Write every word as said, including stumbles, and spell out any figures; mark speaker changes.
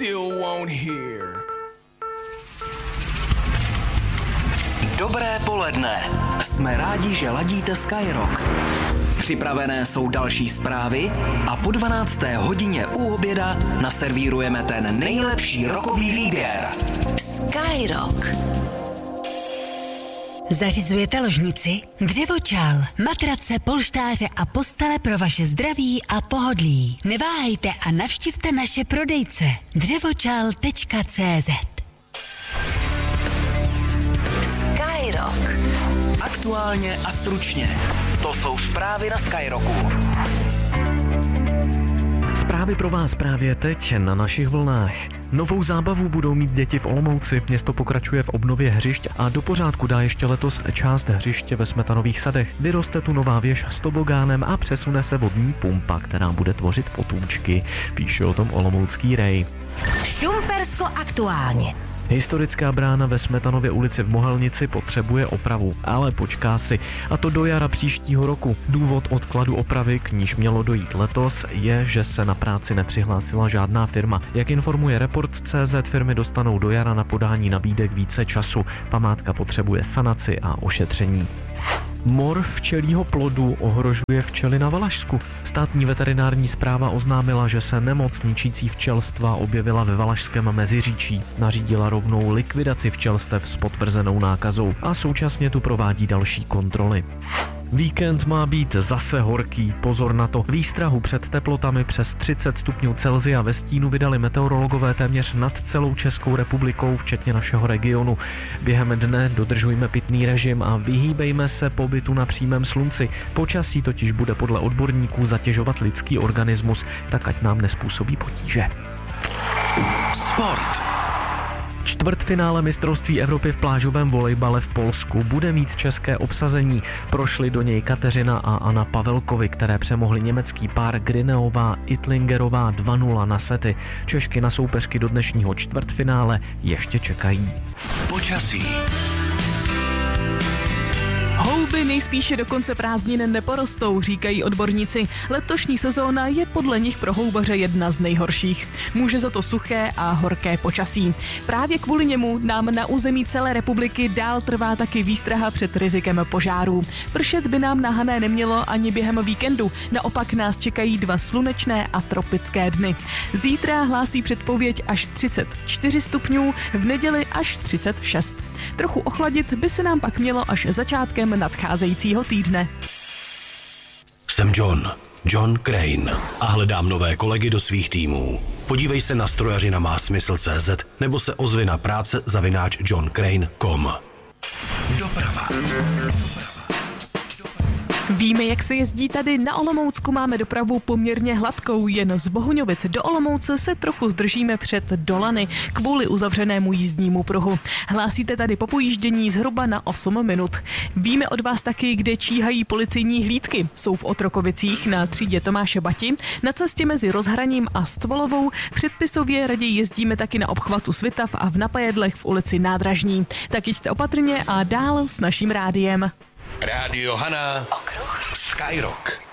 Speaker 1: still won't hear.
Speaker 2: Dobré poledne. Jsme rádi, že ladíte Skyrock. Připravené jsou další zprávy a po dvanácté hodině u oběda naservírujeme ten nejlepší rockový výběr.
Speaker 3: Skyrock. Zařizujete ložnici, dřevočal, matrace, polštáře a postele pro vaše zdraví a pohodlí. Neváhejte a navštivte naše prodejce dřevočal tečka cé zet. Skyrock.
Speaker 2: Aktuálně a stručně. To jsou zprávy na Skyrocku.
Speaker 4: Zprávy pro vás právě teď na našich vlnách. Novou zábavu budou mít děti v Olomouci. Město pokračuje v obnově hřišť a do pořádku dá ještě letos část hřiště ve Smetanových sadech. Vyroste tu nová věž s tobogánem a přesune se vodní pumpa, která bude tvořit potůčky. Píše o tom Olomoucký Rej.
Speaker 3: Šumpersko aktuálně.
Speaker 4: Historická brána ve Smetanově ulici v Mohelnici potřebuje opravu, ale počká si. A to do jara příštího roku. Důvod odkladu opravy, k níž mělo dojít letos, je, že se na práci nepřihlásila žádná firma. Jak informuje Report tečka cé zet, firmy dostanou do jara na podání nabídek více času. Památka potřebuje sanaci a ošetření. Mor včelího plodu ohrožuje včely na Valašsku. Státní veterinární správa oznámila, že se nemoc ničící včelstva objevila ve Valašském Meziříčí. Nařídila rovnou likvidaci včelstev s potvrzenou nákazou a současně tu provádí další kontroly. Víkend má být zase horký, pozor na to. Výstrahu před teplotami přes třicet stupňů Celsia ve stínu vydali meteorologové téměř nad celou Českou republikou, včetně našeho regionu. Během dne dodržujme pitný režim a vyhýbejme se pobytu na přímém slunci. Počasí totiž bude podle odborníků zatěžovat lidský organismus, tak ať nám nespůsobí potíže.
Speaker 2: Sport.
Speaker 4: Čtvrtfinále mistrovství Evropy v plážovém volejbale v Polsku bude mít české obsazení. Prošly do něj Kateřina a Anna Pavelkovi, které přemohly německý pár Grineová Itlingerová dva nula na sety. Češky na soupeřky do dnešního čtvrtfinále ještě čekají.
Speaker 2: Počasí.
Speaker 5: Houby nejspíše do konce prázdnin neporostou, říkají odborníci. Letošní sezóna je podle nich pro houbaře jedna z nejhorších. Může za to suché a horké počasí. Právě kvůli němu nám na území celé republiky dál trvá taky výstraha před rizikem požárů. Pršet by nám na Hané nemělo ani během víkendu. Naopak nás čekají dva slunečné a tropické dny. Zítra hlásí předpověď až třicet čtyři stupňů, v neděli až třicet šest. Trochu ochladit by se nám pak mělo až začátkem nadcházejícího týdne.
Speaker 6: Jsem John, John Crane a hledám nové kolegy do svých týmů. Podívej se na strojařina má smysl tečka cé zet nebo se ozvi na práce zavináč john crane tečka com.
Speaker 2: Doprava.
Speaker 5: Víme, jak se jezdí tady. Na Olomoucku máme dopravu poměrně hladkou, jen z Bohuňovic do Olomouce se trochu zdržíme před Dolany kvůli uzavřenému jízdnímu pruhu. Hlásíte tady po pojíždění zhruba na osm minut. Víme od vás taky, kde číhají policejní hlídky. Jsou v Otrokovicích na třídě Tomáše Bati, na cestě mezi Rozhraním a Stvolovou. Předpisově raději jezdíme taky na obchvatu Svitav a v Napajedlech v ulici Nádražní. Tak jste opatrně a dál s naším rádiem.
Speaker 2: Rádio Hana. Okruh. Skyrock.